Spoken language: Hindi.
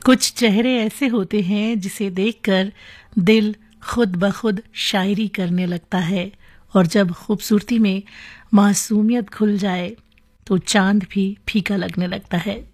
कुछ चेहरे ऐसे होते हैं जिसे देखकर दिल खुद ब खुद शायरी करने लगता है, और जब खूबसूरती में मासूमियत खुल जाए तो चांद भी फीका लगने लगता है।